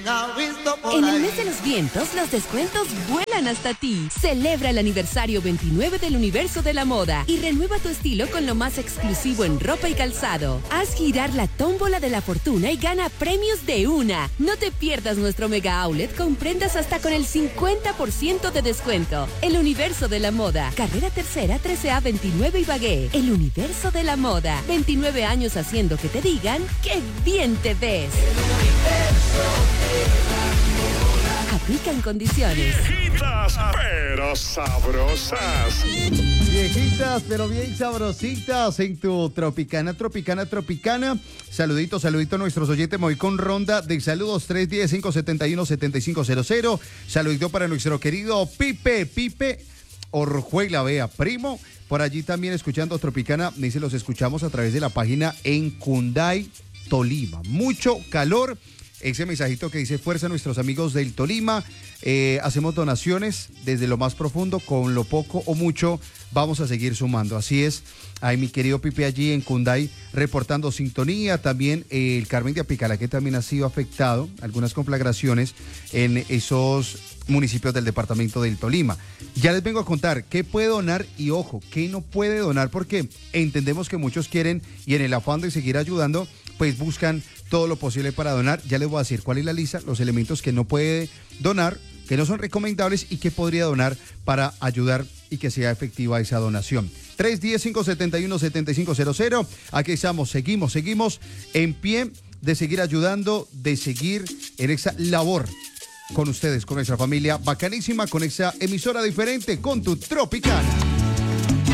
En el mes de los vientos, los descuentos vuelan hasta ti. Celebra el aniversario 29 del Universo de la Moda y renueva tu estilo con lo más exclusivo en ropa y calzado. Haz girar la tómbola de la fortuna y gana premios de una. No te pierdas nuestro mega outlet con prendas hasta con el 50% de descuento. El Universo de la Moda. Carrera Tercera, 13A 29 Ibagué. El Universo de la Moda. 29 años haciendo que te digan ¡qué bien te ves! Aplican condiciones. Viejitas, pero sabrosas. Viejitas, pero bien sabrositas en tu Tropicana. Saludito a nuestros oyentes. Me voy con ronda de saludos 310-571-7500. Saludito para nuestro querido Pipe Orjuela, vea, primo. Por allí también escuchando Tropicana. Dice, los escuchamos a través de la página en Cunday, Tolima. Mucho calor. Ese mensajito que dice fuerza a nuestros amigos del Tolima. Hacemos donaciones desde lo más profundo, con lo poco o mucho vamos a seguir sumando. Así es, ahí mi querido Pipe allí en Cunday reportando sintonía. También el Carmen de Apicalaqué también ha sido afectado, algunas conflagraciones en esos municipios del departamento del Tolima. Ya les vengo a contar qué puede donar y ojo, qué no puede donar, porque entendemos que muchos quieren y en el afán de seguir ayudando, pues buscan todo lo posible para donar. Ya les voy a decir cuál es la lista, los elementos que no puede donar, que no son recomendables y que podría donar para ayudar y que sea efectiva esa donación. 310-571-7500. Aquí estamos, seguimos en pie de seguir ayudando, de seguir en esa labor con ustedes, con nuestra familia bacanísima, con esa emisora diferente, con tu Tropicana.